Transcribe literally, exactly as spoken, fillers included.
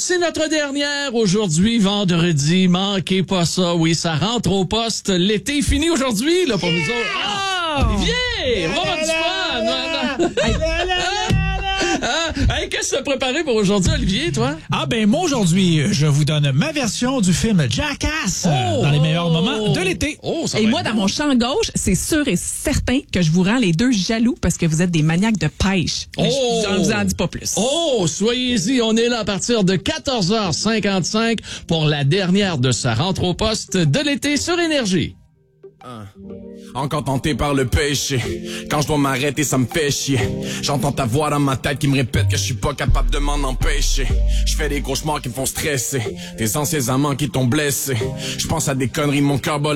c'est notre dernière aujourd'hui, vendredi. Manquez pas ça. Oui, ça rentre au poste. L'été est fini aujourd'hui, là, pour yeah! nous autres. Ah! Olivier! On va avoir du fun! Ah, hey, qu'est-ce que tu as préparé pour aujourd'hui, Olivier, toi? Ah ben moi aujourd'hui, je vous donne ma version du film Jackass oh, dans les meilleurs moments de l'été. Oh, et moi, dans bon. mon champ gauche, c'est sûr et certain que je vous rends les deux jaloux parce que vous êtes des maniaques de pêche. Mais oh, je vous en dis pas plus. Oh, soyez-y, on est là à partir de quatorze heures cinquante-cinq pour la dernière de sa rentre au poste de l'été sur Énergie. Uh. Encore tenté par le péché. Quand je dois m'arrêter, ça me fait chier. J'entends ta voix dans ma tête qui me répète que je suis pas capable de m'en empêcher. Je fais des cauchemars qui me font stresser. Tes anciens amants qui t'ont blessé. Je pense à des conneries, mon cœur bat